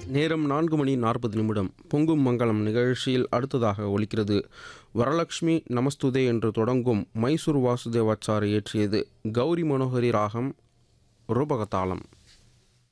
நேரம் 4:40 பொங்கும் மங்களம் நிகழ்ச்சியில் அடுத்ததாக ஒலிக்கிறது. வரலட்சுமி நமஸ்துதே என்று தொடங்கும் மைசூர் வாசுதேவாச்சாரி இயற்றியது கௌரி மனோஹரி ராகம் ரூபகதாளம்.